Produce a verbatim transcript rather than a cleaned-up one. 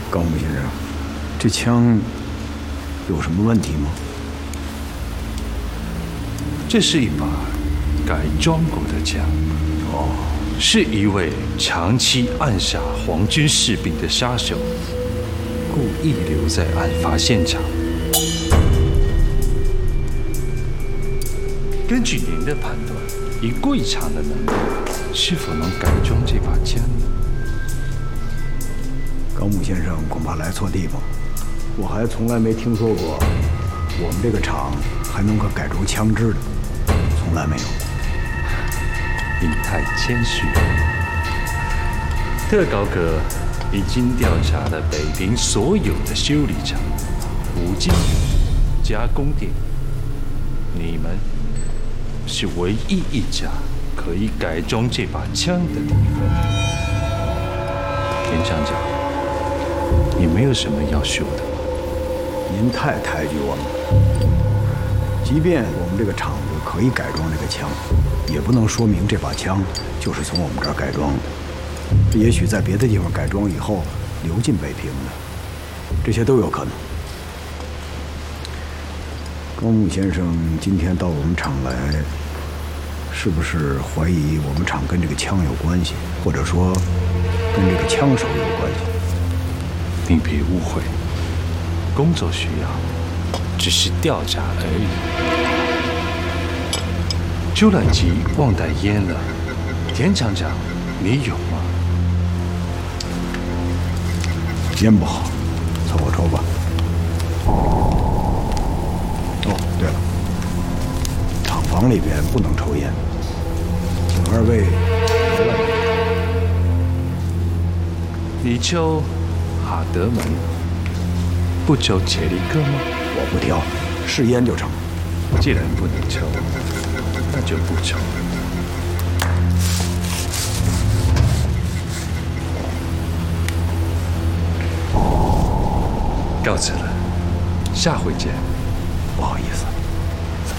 高木先生，这枪有什么问题吗？ 这是一把改装过的枪， 哦， 是一位长期暗杀皇军士兵的杀手，故意留在案发现场。根据您的判断，以贵厂的能力，是否能改装这把枪呢？ 高木先生恐怕来错地方，我还从来没听说过我们这个厂还能够改装枪支的，从来没有。 您太谦虚了。特高阁已经调查了北平所有的修理厂、五金加工店，你们是唯一一家可以改装这把枪的地方。田厂长，你没有什么要说的？ 您太抬举我们了。即便我们这个厂子可以改装这个枪，也不能说明这把枪就是从我们这儿改装的。也许在别的地方改装以后流进北平的，这些都有可能。高木先生今天到我们厂来，是不是怀疑我们厂跟这个枪有关系，或者说跟这个枪手有关系？ 您别误会，工作需要，只是调查而已。浏览机忘带烟了，田厂长，你有吗？ 烟不好，凑合抽吧。哦，对了，厂房里边不能抽烟，请二位别外面。 你抽哈德门，不抽切利克吗？ 我不挑，是烟就成。 既然不能抽，那就不抽。告辞了，下回见。 不好意思。